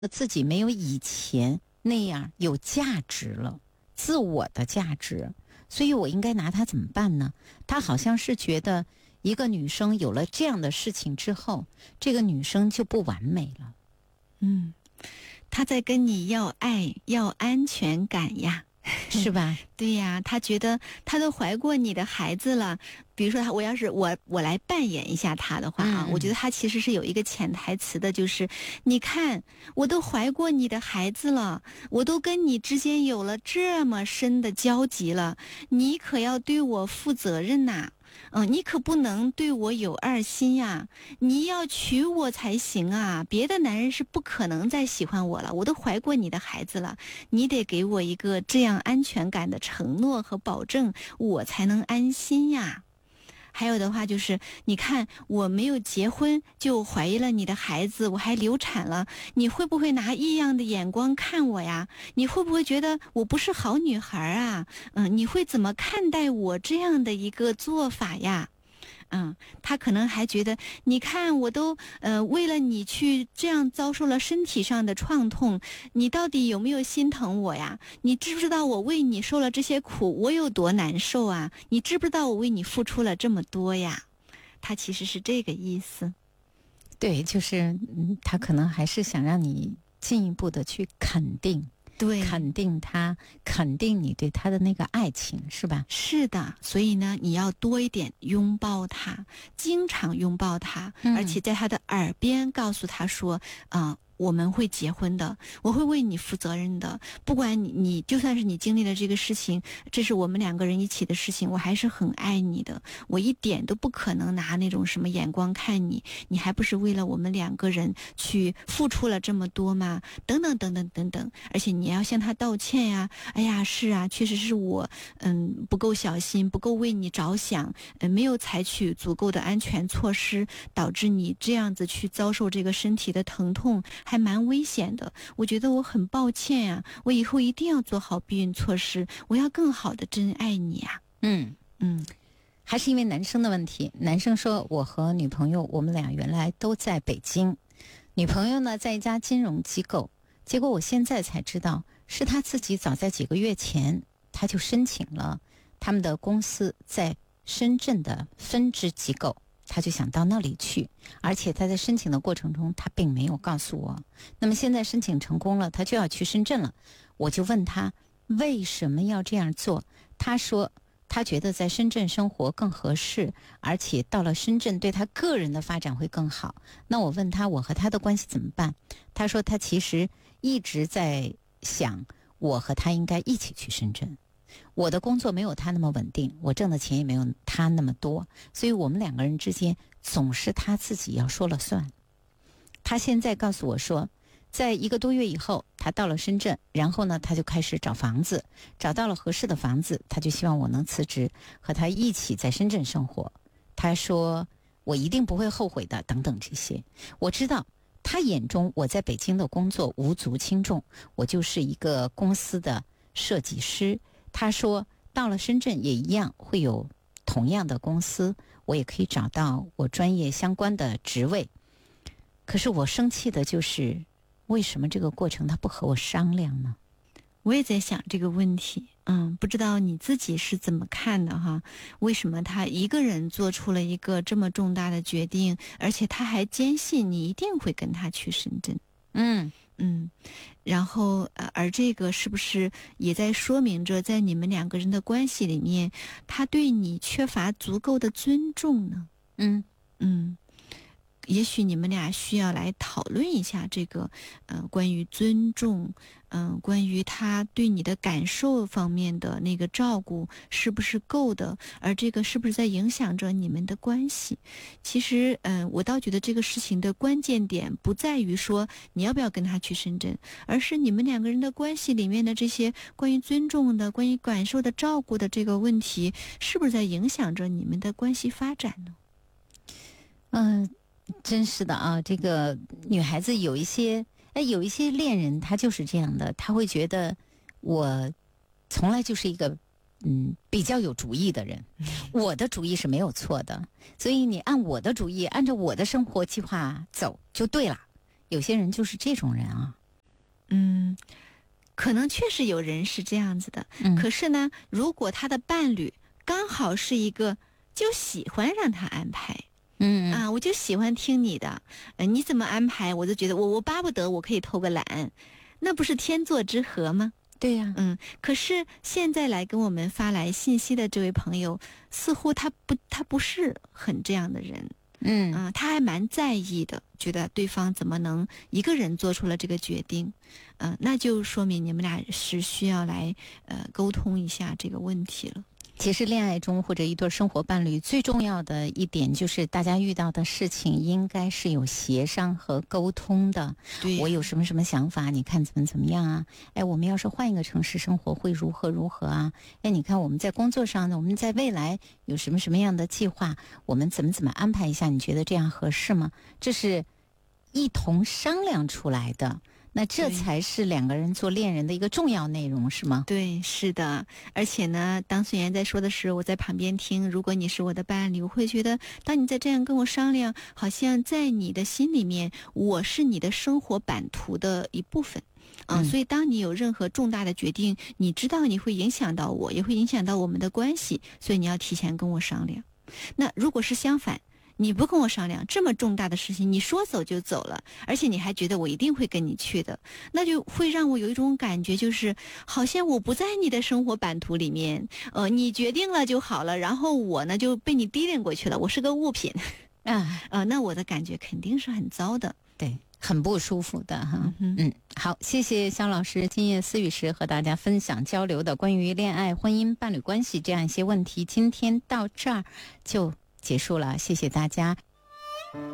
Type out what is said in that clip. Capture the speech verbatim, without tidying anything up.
自己没有以前那样有价值了，自我的价值，所以我应该拿它怎么办呢？他好像是觉得一个女生有了这样的事情之后，这个女生就不完美了。 嗯，他在跟你要爱，要安全感呀。 是吧？ 对呀，他觉得他都怀过你的孩子了。比如说他，我要是我我来扮演一下他的话啊， 嗯、 我觉得他其实是有一个潜台词的，就是你看，我都怀过你的孩子了，我都跟你之间有了这么深的交集了，你可要对我负责任呐。嗯，你可不能对我有二心呀！你要娶我才行啊！别的男人是不可能再喜欢我了，我都怀过你的孩子了，你得给我一个这样安全感的承诺和保证，我才能安心呀。还有的话就是，你看我没有结婚就怀疑了你的孩子，我还流产了，你会不会拿异样的眼光看我呀？你会不会觉得我不是好女孩啊？嗯，你会怎么看待我这样的一个做法呀？嗯，他可能还觉得，你看我都呃为了你去这样遭受了身体上的创痛，你到底有没有心疼我呀？你知不知道我为你受了这些苦，我有多难受啊？你知不知道我为你付出了这么多呀？他其实是这个意思。 对，就是嗯，他可能还是想让你进一步的去肯定。 对， 肯定他，肯定你对他的那个爱情，是吧？ 是的，所以呢，你要多一点拥抱他，经常拥抱他， 嗯、 而且在他的耳边告诉他说，啊、呃。我们会结婚的，我会为你负责任的。不管你，你就算是你经历了这个事情，这是我们两个人一起的事情，我还是很爱你的。我一点都不可能拿那种什么眼光看你，你还不是为了我们两个人去付出了这么多吗？等等等等等等。而且你要向他道歉呀！哎呀，是啊，确实是我，嗯，不够小心，不够为你着想，嗯，没有采取足够的安全措施，导致你这样子去遭受这个身体的疼痛。还蛮危险的，我觉得我很抱歉呀、啊，我以后一定要做好避孕措施，我要更好的真爱你呀、啊。 嗯嗯， 还是因为男生的问题，男生说我和女朋友我们俩原来都在北京，女朋友呢在一家金融机构，结果我现在才知道是他自己早在几个月前他就申请了他们的公司在深圳的分支机构。他就想到那里去，而且他在申请的过程中他并没有告诉我。那么现在申请成功了，他就要去深圳了，我就问他为什么要这样做。他说他觉得在深圳生活更合适，而且到了深圳对他个人的发展会更好。那我问他我和他的关系怎么办，他说他其实一直在想我和他应该一起去深圳。我的工作没有他那么稳定，我挣的钱也没有他那么多，所以我们两个人之间总是他自己要说了算。他现在告诉我说，在一个多月以后他到了深圳，然后呢他就开始找房子，找到了合适的房子，他就希望我能辞职和他一起在深圳生活。他说我一定不会后悔的，等等这些。我知道他眼中我在北京的工作无足轻重，我就是一个公司的设计师。他说到了深圳也一样会有同样的公司，我也可以找到我专业相关的职位。可是我生气的就是为什么这个过程他不和我商量呢？ 我也在想这个问题，嗯，不知道你自己是怎么看的哈？为什么他一个人做出了一个这么重大的决定，而且他还坚信你一定会跟他去深圳？ 嗯嗯，然后呃，而这个是不是也在说明着，在你们两个人的关系里面，他对你缺乏足够的尊重呢？ 嗯嗯。也许你们俩需要来讨论一下这个，呃，关于尊重，嗯、呃，关于他对你的感受方面的那个照顾是不是够的，而这个是不是在影响着你们的关系？其实，嗯、呃，我倒觉得这个事情的关键点不在于说你要不要跟他去深圳，而是你们两个人的关系里面的这些关于尊重的、关于感受的照顾的这个问题，是不是在影响着你们的关系发展呢？ 嗯。呃真是的啊，这个女孩子有一些，哎，有一些恋人他就是这样的，他会觉得我从来就是一个嗯比较有主意的人，我的主意是没有错的，所以你按我的主意，按照我的生活计划走就对了。有些人就是这种人啊， 嗯，可能确实有人是这样子的， 嗯可是呢，如果他的伴侣刚好是一个就喜欢让他安排。 嗯啊，我就喜欢听你的，呃，你怎么安排，我就觉得我我巴不得我可以偷个懒，那不是天作之合吗？ 对呀、 嗯，可是现在来跟我们发来信息的这位朋友，似乎他不他不是很这样的人， 嗯嗯、他还蛮在意的，觉得对方怎么能一个人做出了这个决定，嗯、那就说明你们俩是需要来呃沟通一下这个问题了。 其实恋爱中或者一对生活伴侣最重要的一点就是大家遇到的事情应该是有协商和沟通的。 对呀， 我有什么什么想法，你看怎么怎么样啊？哎，我们要是换一个城市生活会如何如何啊？哎，你看我们在工作上呢，我们在未来有什么什么样的计划，我们怎么怎么安排一下？你觉得这样合适吗？这是一同商量出来的。那这对才是两个人做恋人的一个重要内容，是吗？ 对，是的，而且呢，当孙岩在说的时候，我在旁边听。如果你是我的伴侣，我会觉得，当你在这样跟我商量，好像在你的心里面，我是你的生活版图的一部分。啊、 嗯所以当你有任何重大的决定，你知道你会影响到我，也会影响到我们的关系，所以你要提前跟我商量。那如果是相反，你不跟我商量这么重大的事情，你说走就走了，而且你还觉得我一定会跟你去的，那就会让我有一种感觉，就是好像我不在你的生活版图里面，呃，你决定了就好了，然后我呢就被你提炼过去了，我是个物品， 啊， 呃，那我的感觉肯定是很糟的。 对，很不舒服的哈。 嗯哼嗯，好，谢谢肖老师今夜思语时和大家分享交流的关于恋爱、婚姻、伴侣关系这样一些问题，今天到这儿就结束了，谢谢大家。